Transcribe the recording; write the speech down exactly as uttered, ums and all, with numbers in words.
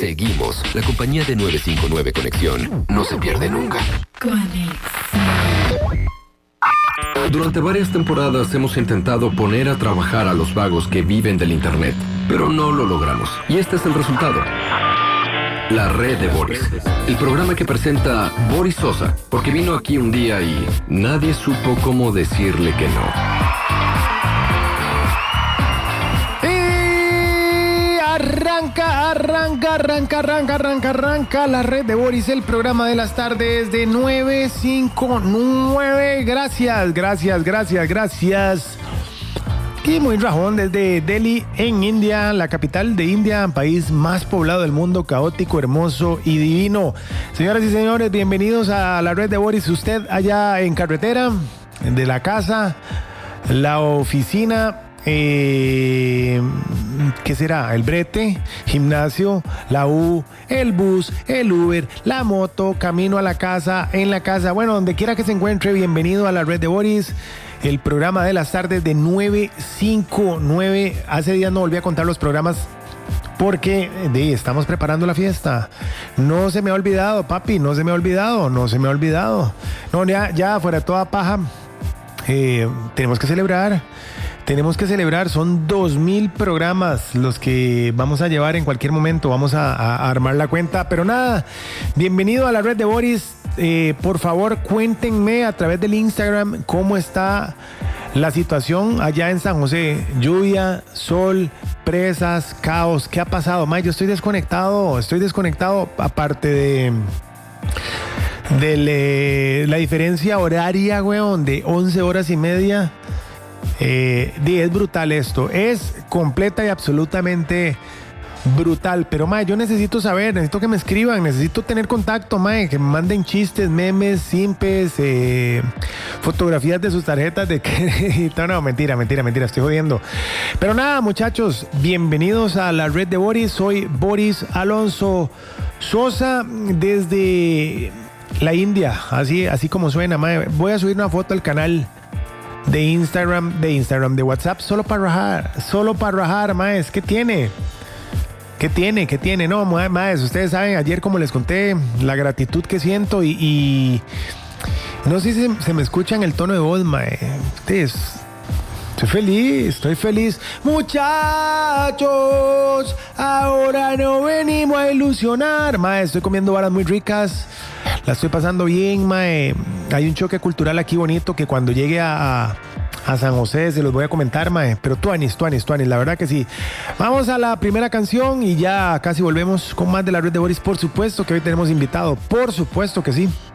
Seguimos. La compañía de nueve cinco nueve Conexión no se pierde nunca. Conexión. Durante varias temporadas hemos intentado poner a trabajar a los vagos que viven del internet, pero no lo logramos. Y este es el resultado. La Red de Boris, el programa que presenta Boris Sosa, porque vino aquí un día y nadie supo cómo decirle que no. Y arranca, arranca, arranca, arranca, arranca, arranca la Red de Boris, el programa de las tardes de nueve cinco nueve. Gracias, gracias, gracias, gracias. Aquí muy rajón desde Delhi, en India, la capital de India, país más poblado del mundo, caótico, hermoso y divino. Señoras y señores, bienvenidos a la Red de Boris. Usted allá en carretera, de la casa, la oficina, eh, ¿qué será? El brete, gimnasio, la U, el bus, el Uber, la moto, camino a la casa, en la casa, bueno, donde quiera que se encuentre, bienvenido a la Red de Boris. El programa de las tardes de nueve cinco nueve. Hace días no volví a contar los programas porque de, estamos preparando la fiesta. No se me ha olvidado, papi, no se me ha olvidado, no se me ha olvidado. No, ya, ya fuera de toda paja, eh, tenemos que celebrar. Tenemos que celebrar, son dos mil programas los que vamos a llevar en cualquier momento, vamos a, a armar la cuenta, pero nada, bienvenido a la Red de Boris. Eh, por favor, cuéntenme a través del Instagram cómo está la situación allá en San José. Lluvia, sol, presas, caos, ¿qué ha pasado? May, yo estoy desconectado, estoy desconectado, aparte de... de le, la diferencia horaria, weón, de once horas y media. Eh, es brutal esto, es completa y absolutamente brutal, pero mae, yo necesito saber, necesito que me escriban, necesito tener contacto, mae, que me manden chistes, memes, simpes, eh, fotografías de sus tarjetas de crédito. No, mentira, mentira, mentira, estoy jodiendo. Pero nada, muchachos, bienvenidos a la Red de Boris. Soy Boris Alonso Sosa desde la India, así, así como suena, mae. Voy a subir una foto al canal de Instagram, de Instagram, de WhatsApp, solo para rajar, solo para rajar, maes. ¿Qué tiene? ¿Qué tiene? ¿Qué tiene? No, maes, ustedes saben, ayer como les conté, la gratitud que siento y, y no sé si se, se me escucha en el tono de voz, mae. Ustedes, estoy feliz, estoy feliz. Muchachos, ahora no venimos a ilusionar, mae. Estoy comiendo varas muy ricas, la estoy pasando bien, mae. Hay un choque cultural aquí bonito que cuando llegue a, a, a San José se los voy a comentar, mae. Pero tuanis, tuanis, tuanis, la verdad que sí. Vamos a la primera canción y ya casi volvemos con más de la Red de Boris. Por supuesto que hoy tenemos invitado, por supuesto que sí.